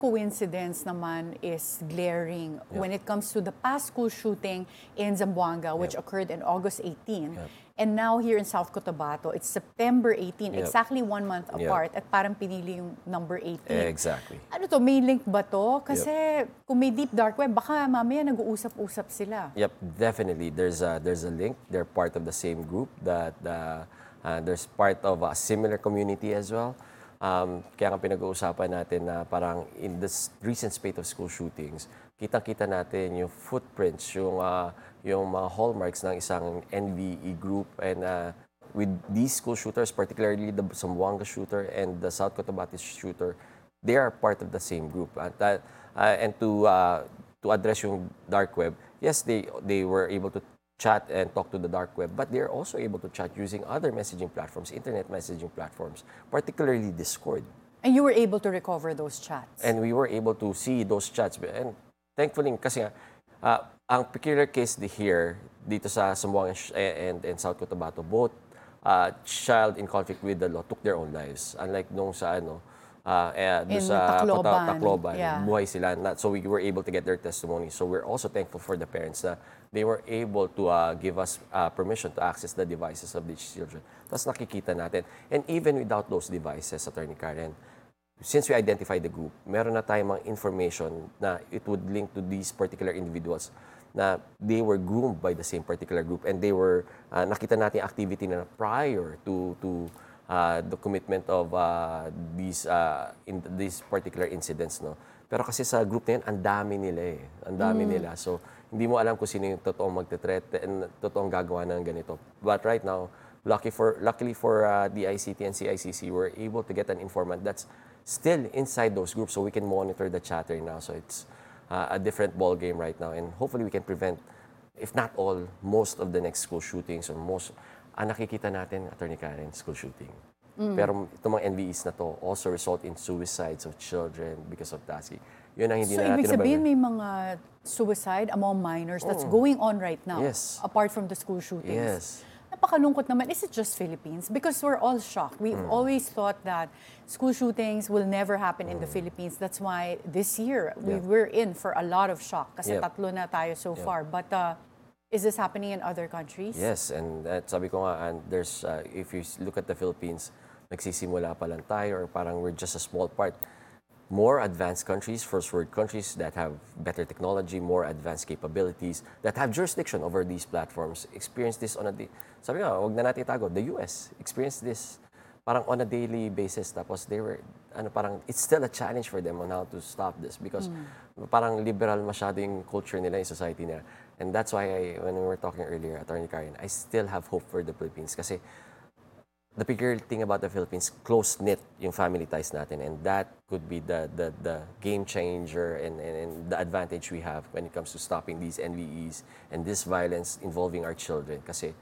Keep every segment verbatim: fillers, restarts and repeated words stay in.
coincidence naman is glaring yep. when it comes to the past school shooting in Zamboanga, which yep. occurred in August eighteenth. Yep. And now here in South Cotabato, it's September eighteenth, yep. exactly one month apart, yep. at parang pinili yung number eighteen. Exactly. Ano to, may link ba to? Kasi yep. kung may deep dark web, baka mamaya nag-uusap-usap sila. Yep, definitely. There's a, there's a link. They're part of the same group. That uh, uh, there's part of a similar community as well. Um, kaya nga pinag-uusapan natin na parang in this recent spate of school shootings, kitang-kita natin yung footprints, yung uh, yung mga hallmarks ng isang N V E group, and uh, with these school shooters, particularly the Zamboanga shooter and the South Cotabato shooter, they are part of the same group. And, uh, uh, and to uh, to address yung dark web, yes, they they were able to chat and talk to the dark web, but they're also able to chat using other messaging platforms, internet messaging platforms, particularly Discord. And you were able to recover those chats? And we were able to see those chats. And thankfully, kasi nga, uh, ang peculiar case here, dito sa Zamboanga and, and South Cotabato, both uh, child in conflict with the law took their own lives. Unlike nung sa ano, uh, eh, in sa Tacloban, Tacloban yeah. buhay sila. Not, so we were able to get their testimony. So we're also thankful for the parents na they were able to uh, give us uh, permission to access the devices of these children. Tapos nakikita natin. And even without those devices, Attorney Karen, since we identified the group, meron na tayong mga information na it would link to these particular individuals na they were groomed by the same particular group, and they were, uh, nakita natin activity na prior to to uh, the commitment of uh, these uh, in these particular incidents, no. Pero kasi sa group na yun, ang dami nila eh. Ang dami mm. nila. So, hindi mo alam kung sino yung totoong magte-threat and totoong gagawa ng ganito. But right now, lucky for, luckily for uh, D I C T and C I C C, we're able to get an informant that's still inside those groups, so we can monitor the chatter now. So it's uh, a different ball game right now, and hopefully we can prevent, if not all, most of the next school shootings, or most, ang nakikita natin, Attorney Karen, school shooting. Mm. Pero itong mga N V Es na to also result in suicides of children because of T A S I. Yun ang hindi so, na natin ibig sabihin may mga suicide among minors that's oh. going on right now, yes. apart from the school shootings. Yes. Napakalungkot naman. Is it just Philippines? Because we're all shocked. We've mm. always thought that school shootings will never happen mm. in the Philippines. That's why this year we yeah. we're in for a lot of shock. Kasi yeah. tatlo na tayo so yeah. far. But uh, is this happening in other countries? Yes, and uh, sabi ko nga, and there's, uh, if you look at the Philippines, nagsisimula pa lang tayo, or parang we're just a small part. More advanced countries, first world countries that have better technology, more advanced capabilities, that have jurisdiction over these platforms, experience this on a day. Sabi nga, wag na natin itago, the U S experienced this parang on a daily basis. Tapos they were, ano, parang it's still a challenge for them on how to stop this because mm. parang liberal masyado yung culture nila, yung society nila. And that's why I, when we were talking earlier, Attorney Karen, I still have hope for the Philippines kasi the peculiar thing about the Philippines, close-knit yung family ties natin, and that could be the the, the game changer and, and, and the advantage we have when it comes to stopping these N V Es and this violence involving our children. Kasi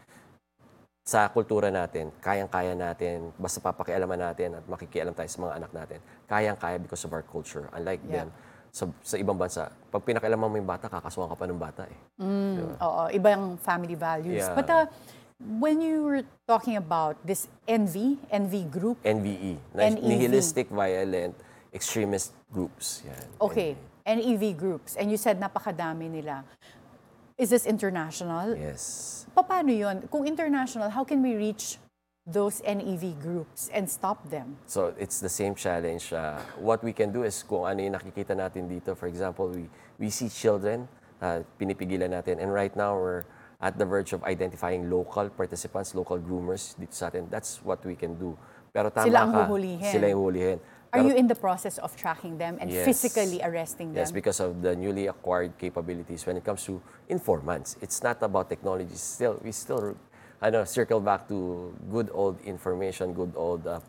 sa kultura natin, kayang-kaya natin, basta papakialaman natin at makikialam tayo sa mga anak natin, kayang-kaya because of our culture. Unlike yeah. them, sa, sa ibang bansa, pag pinakialaman mo yung bata, kakasuhan ka pa ng bata eh. Mm, diba? Oo, ibang family values. Yeah. But uh, when you were talking about this N V, N V group? N V E. N E V. Nihilistic, violent, extremist groups. Yan. Okay, N E V groups. And you said napakadami nila. Is this international? Yes. Paano yun? Kung international, how can we reach those N E V groups and stop them? So it's the same challenge. Uh, what we can do is kung ano yung nakikita natin dito, for example, we, we see children, uh, pinipigilan natin. And right now, we're at the verge of identifying local participants, local groomers dito sa atin. That's what we can do. Pero tama sila ang ka, huhulihin. Sila yung huhulihin. Are you in the process of tracking them and yes. physically arresting them? Yes, because of the newly acquired capabilities when it comes to informants. It's not about technology. Still, we still, I know, circle back to good old information, good old uh,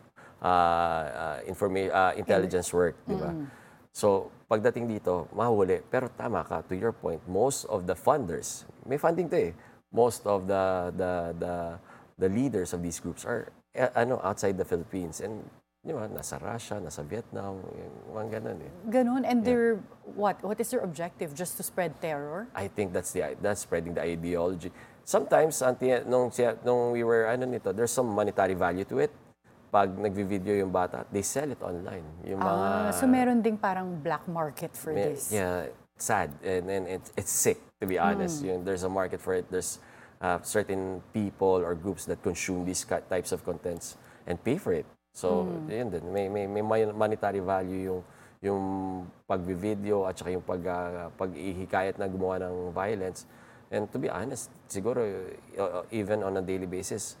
uh, informa- uh, intelligence work, di ba? Mm. So, pagdating dito, mahuli. Pero tama ka, to your point, most of the funders, may funding to eh, most of the the the, the leaders of these groups are uh, ano outside the Philippines. And di ba, nasa Russia, nasa Vietnam, mga ganun eh. Ganun? And yeah. they're, what? What is their objective? Just to spread terror? I think that's the that's spreading the ideology. Sometimes, anti, nung, nung we were, ano nito, there's some monetary value to it. pag nagvi-video yung bata, they sell it online. Yung mga, Ah, so meron ding parang black market for may- this. yeah, sad and, and it's, it's sick, to be honest. Yung, there's a market for it. There's uh, certain people or groups that consume these ki- types of contents and pay for it. So, yun din. May, may, may mon- monetary value yung yung pag-video at saka yung pag, uh, pag-ihikayat na gumawa ng violence. And to be honest, siguro, uh, even on a daily basis,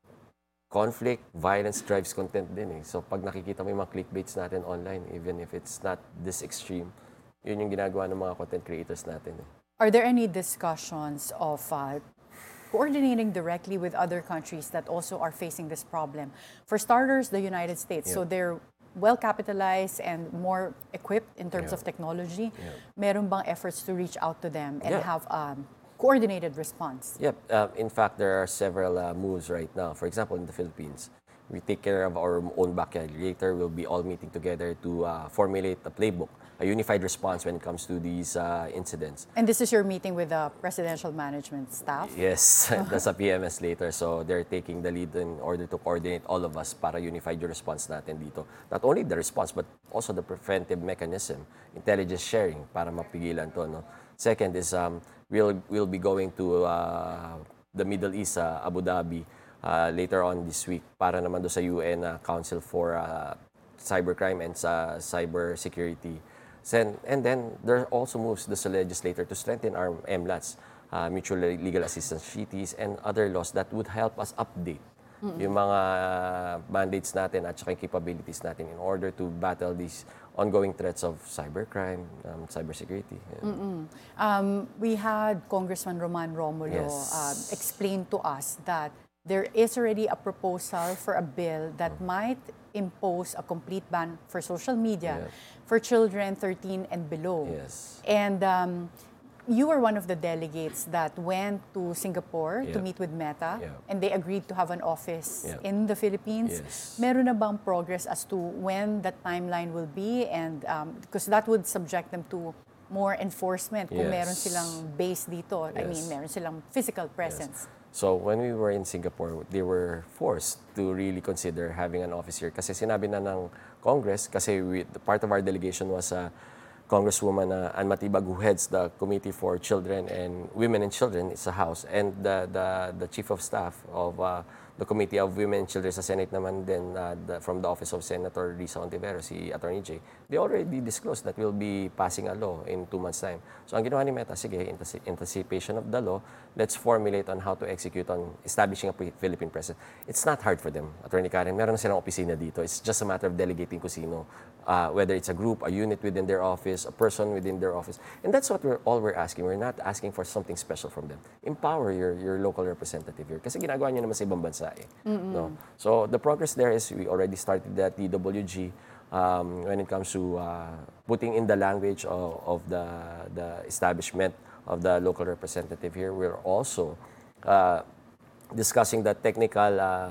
conflict, violence drives content din eh. So pag nakikita mo yung mga clickbaits natin online, even if it's not this extreme, yun yung ginagawa ng mga content creators natin eh. Are there any discussions of uh, coordinating directly with other countries that also are facing this problem? For starters, the United States. So Yeah. they're well capitalized and more equipped in terms Yeah. of technology. Yeah. Meron bang efforts to reach out to them and Yeah. have um, coordinated response? Yep. Uh, in fact, there are several uh, moves right now. For example, in the Philippines, we take care of our own backyard. Later, we'll be all meeting together to uh, formulate a playbook, a unified response when it comes to these uh, incidents. And this is your meeting with the presidential management staff? Yes, that's a P M S later. So they're taking the lead in order to coordinate all of us para unified yung response natin dito. Not only the response, but also the preventive mechanism, intelligence sharing para mapigilan to. No? Second is um, we'll, we'll be going to uh, the Middle East, uh, Abu Dhabi, uh, later on this week para naman do sa U N uh, Council for uh, Cybercrime and uh, Cyber Security. Then, and then there are also moves the legislator to strengthen our M LATs, uh, mutual legal assistance treaties, and other laws that would help us update yung mga mandates natin at saka yung capabilities natin in order to battle these ongoing threats of cybercrime, um, cybersecurity. Yeah. Um, we had Congressman Roman Romulo Yes. uh, explain to us that there is already a proposal for a bill that might impose a complete ban for social media Yeah. for children thirteen and below. Yes. And um, you were one of the delegates that went to Singapore to Yeah. meet with Meta, Yeah. and they agreed to have an office Yeah. in the Philippines. Yes. Meron na bang progress as to when that timeline will be? And um, because that would subject them to more enforcement kung Yes. meron silang base dito. I mean, Yes. meron silang physical presence. So when we were in Singapore, they were forced to really consider having an office here. Kasi sinabi na ng Congress, kasi we, the part of our delegation was uh, Congresswoman uh, Ann Matibag, who heads the Committee for Children and Women and Children, it's a House, and the, the, the Chief of Staff of uh, the Committee of Women and Children sa Senate naman din, uh, the, from the office of Senator Risa Ontiveros, si Attorney Jay, they already disclosed that we'll be passing a law in two months' time. So ang ginawa ni Meta, sige, antici- anticipation of the law, let's formulate on how to execute on establishing a pre- Philippine presence. It's not hard for them, Attorney Karen. Meron na silang opisina dito. It's just a matter of delegating kung sino. Uh, whether it's a group, a unit within their office, a person within their office. And that's what we're all we're asking. We're not asking for something special from them. Empower your your local representative here. Kasi ginagawa nyo naman sa ibang bansa eh. No? So the progress there is we already started that T W G um, when it comes to uh, putting in the language of, of the, the establishment of the local representative here. We're also uh, discussing the technical uh,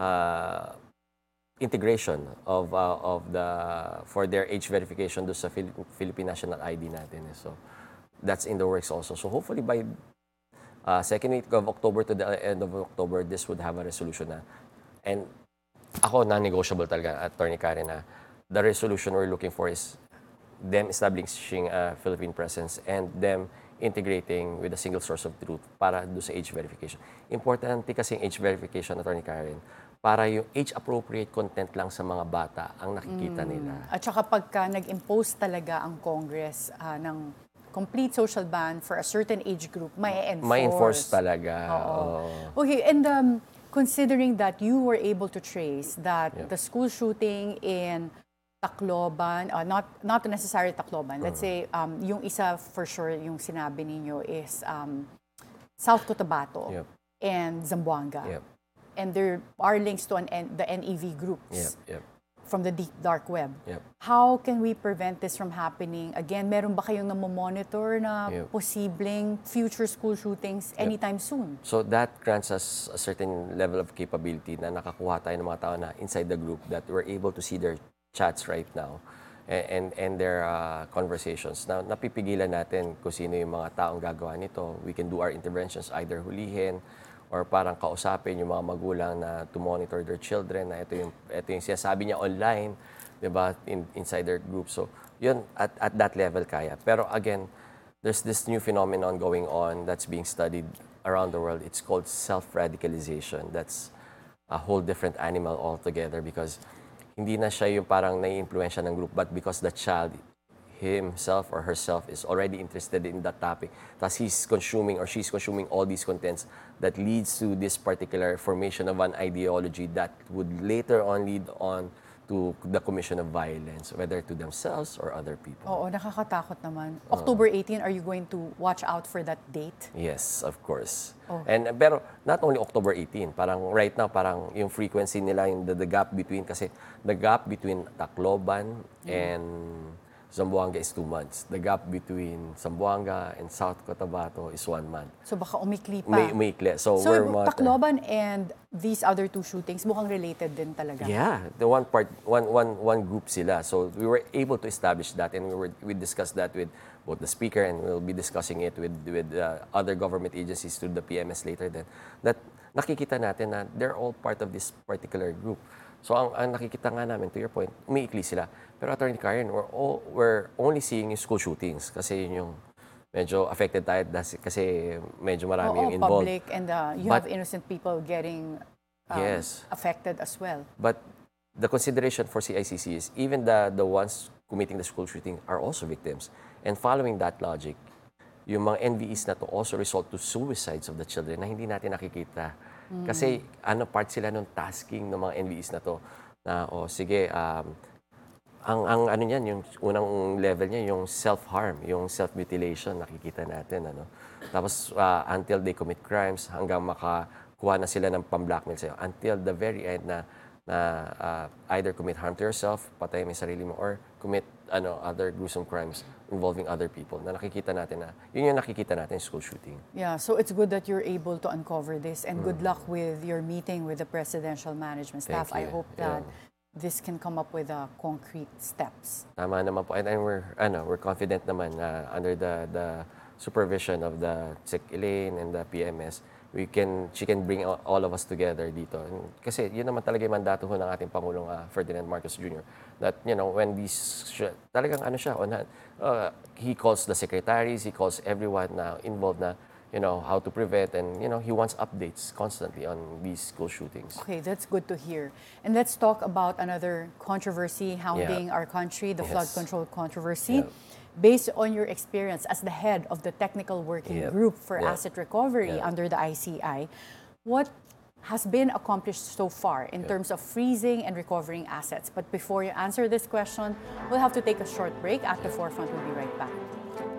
uh, integration of uh, of the for their age verification do sa Phil- Philippine National I D natin. eh. So that's in the works also. So hopefully by uh, second week of October to the end of October, this would have a resolution na. And ako, non-negotiable talaga, Attorney Karen, na the resolution we're looking for is them establishing a Philippine presence and them integrating with a single source of truth para do sa age verification. Importante kasi yung age verification, Attorney Karen, para yung age-appropriate content lang sa mga bata ang nakikita nila. At saka pagka nag-impose talaga ang Congress ah, ng complete social ban for a certain age group, may enforce. May enforce talaga. Oo. Oo. Okay, and um, considering that you were able to trace that Yeah. the school shooting in Tacloban, uh, not not necessarily Tacloban, let's say um, yung isa for sure yung sinabi ninyo is um, South Cotabato Yep. and Zamboanga. Yep. And there are links to an, N- the N E V groups Yep. Yep. from the deep dark web. Yep. How can we prevent this from happening? Again, meron ba kayong namomonitor na Yep. posibleng future school shootings anytime soon? So that grants us a certain level of capability na nakakuha tayo ng mga tao na inside the group that we're able to see their chats right now and and, and their uh, conversations. Na napipigilan natin kung sino yung mga taong gagawa nito. We can do our interventions, either hulihin or parang kausapin yung mga magulang na to monitor their children, na ito yung, ito yung sinasabi niya online, di ba, in, inside their group. So, yun, at, at that level kaya. Pero again, there's this new phenomenon going on that's being studied around the world. It's called self-radicalization. That's a whole different animal altogether because hindi na siya yung parang nai-influensya ng group, but because the child himself or herself is already interested in that topic. Thus, he's consuming or she's consuming all these contents that leads to this particular formation of an ideology that would later on lead on to the commission of violence, whether to themselves or other people. Oo, nakakatakot naman. October eighteenth, are you going to watch out for that date? Yes, of course. Oh. And pero not only October eighteenth, parang right now parang yung frequency nila, yung the, the gap between, kasi the gap between Tacloban and Zamboanga is two months. The gap between Zamboanga and South Cotabato is one month. So baka umikli pa. May umikli. So, So we're monitoring. Tacloban and these other two shootings mukhang related din talaga. Yeah, the one part, one, one, one group sila. So we were able to establish that, and we were we discussed that with both the speaker, and we'll be discussing it with with uh, other government agencies through the P M S later. Then that nakikita natin na they're all part of this particular group. So ang, ang nakikita nga namin, to your point, umiikli sila. Pero Attorney Karen, we're all, we're only seeing yung school shootings kasi yun yung medyo affected tayo dahil- kasi medyo marami Oo, yung involved. public and uh, you But- have innocent people getting um, Yes. affected as well. But the consideration for C I C C is even the, the ones committing the school shooting are also victims. And following that logic, yung mga N V Es na to also result to suicides of the children na hindi natin nakikita. Kasi ano, part sila ng tasking ng mga N V Es na to na, oh, sige, um, ang, ang ano niyan, yung unang level niya, yung self-harm, yung self-mutilation, nakikita natin. Ano? Tapos uh, until they commit crimes, hanggang makakuha na sila ng pang-blackmail sa'yo. Until the very end na, na uh, either commit harm to yourself, patay mo yung sarili mo, or commit ano, other gruesome crimes involving other people na nakikita natin na, yun yung nakikita natin sa school shooting. Yeah, so it's good that you're able to uncover this and good luck with your meeting with the presidential management staff. I Thank you. hope that Yeah. this can come up with uh, concrete steps. Tama naman po. And, and we're, ano, we're confident naman na under the, the supervision of the S E C Elaine and the P M S, we can, she can bring all, all of us together dito. And kasi yun naman talaga yung mandato ho ng ating Pangulong uh, Ferdinand Marcos Junior That, you know, when these, talagang ano siya, on, uh, he calls the secretaries, he calls everyone na involved na, you know, how to prevent, and, you know, he wants updates constantly on these school shootings. Okay, that's good to hear. And let's talk about another controversy hounding Yeah. our country, the flood Yes. control controversy. Yeah. Based on your experience as the head of the technical working Yeah. group for Yeah. asset recovery Yeah. under the I C I, what has been accomplished so far in terms of freezing and recovering assets? But before you answer this question, we'll have to take a short break. At the Forefront, we'll be right back.